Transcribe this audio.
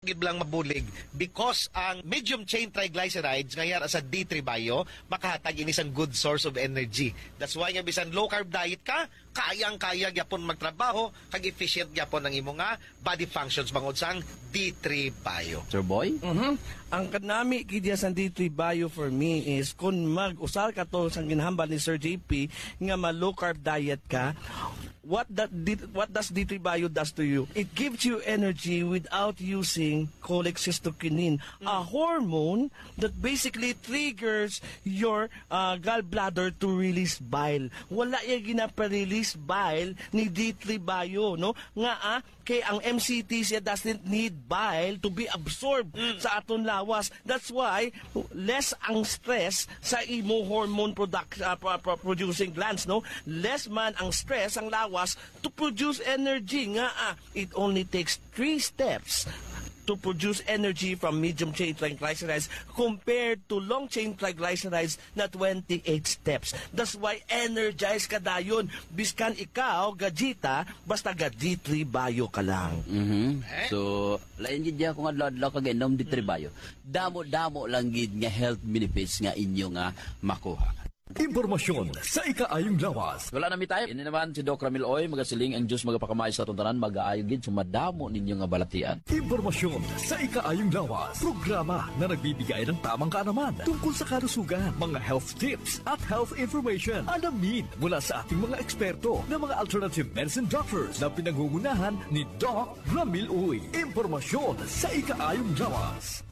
gid lang mabulig because ang medium chain triglycerides ngayon sa D3 Bio makahatag ini isang good source of energy. That's why nga bisan low carb diet ka, kayang-kaya gyapon magtrabaho kag efficient gyapon ang imo nga body functions bangod sang D3 Bio. Sir Boy? Ang kanami kidya sa D3 Bio for me is kung mag-usal ka to sa ginhambal ni Sir JP nga ma-low carb diet ka, what does D3 Bio does to you? It gives you energy without using cholecystokinin, a hormone that basically triggers your gallbladder to release bile. Wala yung ginapa-release bile ni D3 Bio, no? Nga kay ang MCT siya doesn't need bile to be absorbed sa aton lawas. That's why less ang stress sa imo hormone producing glands, no? Less man ang stress ang lawas to produce energy. Nga it only takes 3 steps to produce energy from medium chain triglycerides compared to long chain triglycerides na 28 steps. That's why energized ka dayon. Biskan ikaw, gajita, basta D3 Bio ka lang. So, lain gid ya kung adlaw-adlaw kag inom D3 Bio. Damo-damo lang gid nga health benefits nga inyo nga makuha. Impormasyon sa ikaayong lawas. Wala na mi tayo. Ini naman si Doc Ramil Oy, magasiling ang Diyos magapakamay sa tuntanan, mag-aayo gid sumadamo ninyo nga balatian. Impormasyon sa ikaayong lawas. Programa na nagbibigay ng tamang kaalaman tungkol sa kalusugan, mga health tips at health information. Alamin mula sa ating mga eksperto na mga alternative medicine doctors na pinangungunahan ni Doc Ramil Oy. Impormasyon sa ikaayong lawas.